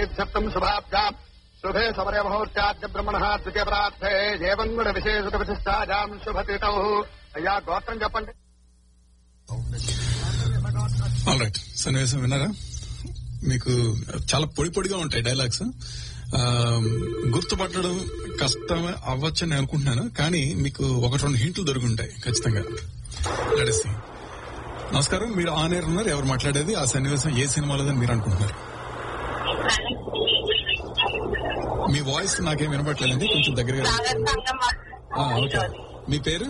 सप्तम शुभाभ्याम शुभे समरे मुहूर्त्याद्य ब्रह्मणः द्वितीय परार्थे एवं गुण विशेष प्रतिष्ठायां शुभतिथौ అయ్యా గోత్రం చెప్పండి. ఆల్ రైట్, సన్నివేశం విన్నారా? మీకు చాలా పొడి పొడిగా ఉంటాయి డైలాగ్స్. గుర్తుపట్టడం కష్టం అవ్వచ్చని అనుకుంటున్నాను, కానీ మీకు ఒకటి రెండు హింట్లు దొరుకుంటాయి ఖచ్చితంగా. నడిసి నమస్కారం, మీరు ఆన్ ఎయిర్ ఉన్నారు. ఎవరు మాట్లాడేది? ఆ సన్నివేశం ఏ సినిమాలోదని మీరు అనుకుంటున్నారు? మీ వాయిస్ నాకేం వినపట్లేదండి, కొంచెం దగ్గరగా. ఓకే, మీ పేరు?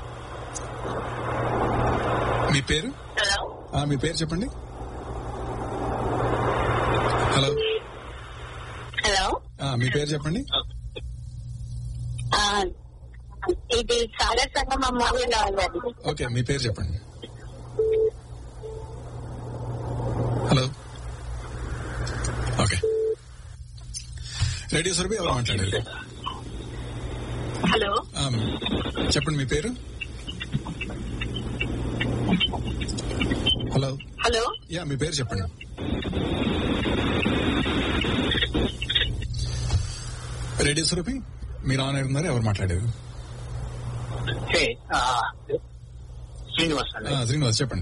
మీ పేరు మీ పేరు చెప్పండి. హలో హలో, మీ పేరు చెప్పండి. ఇది సాగర్ సంగమం మూవీలో ఉన్నది. ఓకే, మీ పేరు చెప్పండి. Hello, okay. రేడియో సురభి, ఎవరు మాట్లాడేది? హలో, చెప్పండి మీ పేరు. హలో హలో, యా, మీ పేరు చెప్పండి. రేడియో సురభి, మీరు ఆన్ ఎయిర్ ఉన్నారు. ఎవరు మాట్లాడేది? శ్రీనివాస్ అండి. శ్రీనివాస్ చెప్పండి.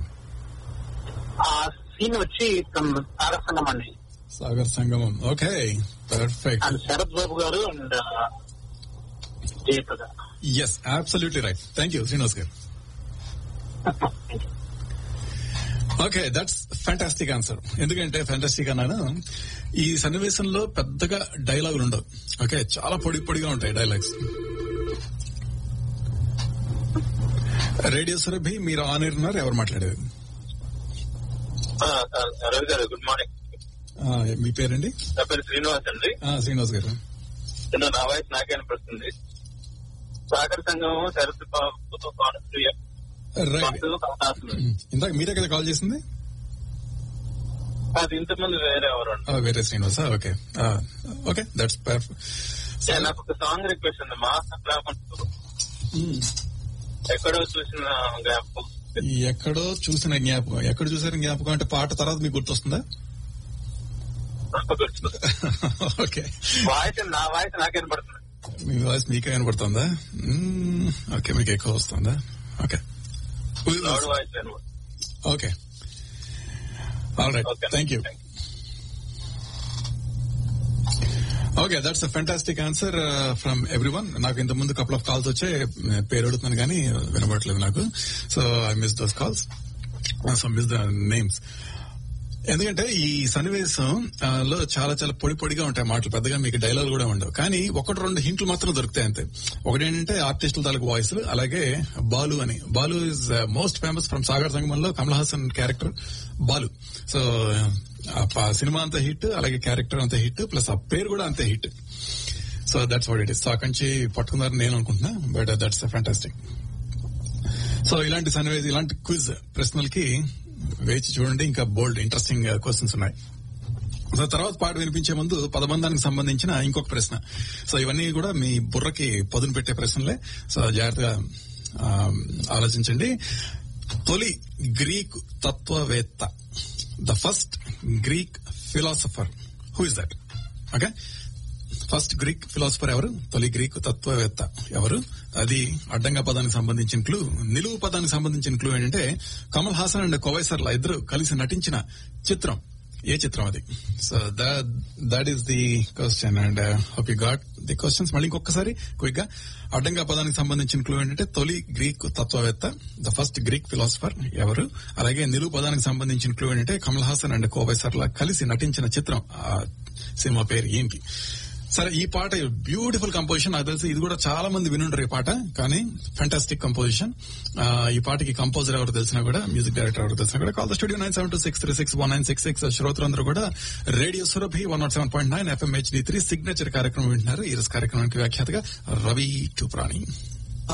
సీన్ వచ్చి సాగర్ సంగమం అండి. సాగర్ సంగమం, ఓకే, పర్ఫెక్ట్. అండ్ శరత్ బాబు గారు and Jayaprada. Yes, absolutely right. Thank you Srinivas గారు. Okay, that's fantastic answer. ఎందుకంటే ఫ్యాంటాస్టిక్ అన్నాను, ఈ సన్నివేశంలో పెద్దగా డైలాగులు ఉండవు. ఓకే, చాలా పొడి పొడిగా ఉంటాయి డైలాగ్స్. రేడియో సురభి, మీరు ఆన్ ఎయిర్ ఉన్నారు. ఎవరు మాట్లాడేది? రవి గారు, గుడ్ మార్నింగ్. మీ పేరండి? నా పేరు శ్రీనివాస్ అండి. శ్రీనివాస్ గారు, నా వాయిస్ నాకే అనిపిస్తుంది. సాగర్ సంగమం శరత్ బాబుతో పాటు ఇందాక మీరే కదా కాల్ చేసింది? అది ఇంతమంది వేరే ఎవరు? వేరే Srinivasa. Okay okay, that's perfect. నాకు ఒక సాంగ్ రిక్వెస్ట్ ఉంది. మా ఎక్కడో చూసిన జ్ఞాపకం. ఎక్కడో చూసిన జ్ఞాపకం. ఎక్కడ చూసారు జ్ఞాపకం అంటే పాట తర్వాత మీకు గుర్తొస్తుందా? ఓకే, వాయిస్ నా వాయిస్ నాకే వినపడుతుంది. మీ వాయిస్ మీకే వినపడుతుందా? ఓకే, మీకు ఎక్కువ వస్తుందా? Okay okay, all right, thank you. Okay, that's a fantastic answer from everyone. నాకు ఇంత ముందు కపుల్ ఆఫ్ కాల్స్ వచ్చే పేరు అడుగుతున్నాను కానీ వినపడలేదు నాకు. So I miss those calls, so miss the names. ఎందుకంటే ఈ సన్నివేశం లో చాలా చాలా పొడి పొడిగా ఉంటాయి మాటలు, పెద్దగా మీకు డైలాగ్ కూడా ఉండవు. కానీ ఒకటి రెండు హింట్లు మాత్రం దొరుకుతాయి అంతే. ఒకటేంటంటే ఆర్టిస్టుల తాలూకు వాయిస్, అలాగే బాలు అని. Balu is most famous from Sagar సంగమంలో Kamal Haasan character Balu. So cinema అంత హిట్, అలాగే క్యారెక్టర్ అంత హిట్, ప్లస్ ఆ పేరు కూడా అంతే hit. So that's what it is. So అక్కడి నుంచి పట్టుకున్నారని నేను అనుకుంటున్నా, బట్ దట్స్ ఫ్యాంటాస్టిక్. సో ఇలాంటి సన్నివేశం, ఇలాంటి క్విజ్ ప్రశ్నలకి వేచి చూడండి. ఇంకా బోల్డ్ ఇంట్రెస్టింగ్ క్వశ్చన్స్ ఉన్నాయి. సో తర్వాత పాట వినిపించే ముందు పదబంధానికి సంబంధించిన ఇంకొక ప్రశ్న. సో ఇవన్నీ కూడా మీ బుర్రకి పదును పెట్టే ప్రశ్నలే. సో జాగ్రత్తగా ఆలోచించండి. తొలి గ్రీక్ తత్వవేత్త, the first Greek philosopher, who is that? Okay, first Greek philosopher ఎవరు? తొలి గ్రీక్ తత్వవేత్త ఎవరు? అది అడ్డంగా పదానికి సంబంధించిన క్లూ. నిలువు పదానికి సంబంధించిన క్లూ ఏంటంటే కమల్ హాసన్ అండ్ కోవైసర్ల ఇద్దరు కలిసి నటించిన చిత్రం. ఏ చిత్రం అది? So that is the question and hope you got the questions. మళ్ళీ ఇంకొకసారి క్విక్ గా, అడ్డంగా పదానికి సంబంధించిన క్లూ ఏంటంటే తొలి గ్రీక్ తత్వవేత్త, ద ఫస్ట్ గ్రీక్ ఫిలాసఫర్ ఎవరు? అలాగే నిలువు పదానికి సంబంధించిన క్లూ ఏంటంటే కమల్ హాసన్ అండ్ కోవైసర్ల కలిసి నటించిన చిత్రం. ఆ సినిమా పేరు ఏంటి? సరే, ఈ పాట బ్యూటిఫుల్ కంపోజిషన్. నాకు తెలిసి ఇది కూడా చాలా మంది వినుంటారు ఈ పాట, కానీ ఫెంటాస్టిక్ కంపోజిషన్. ఈ పాటకి కంపోజర్ ఎవరు తెలిసినా కూడా, మ్యూజిక్ డైరెక్టర్ ఎవరు తెలిసినా కూడా కాల్ ద స్టూడియో 9726361966. శ్రోతలందరూ కూడా radio Surabhi 107.9 FM HD3 signature కార్యక్రమం వింటున్నారు. ఈ రోజు కార్యక్రమానికి వ్యాఖ్యాతగా రవి టుప్రాణి.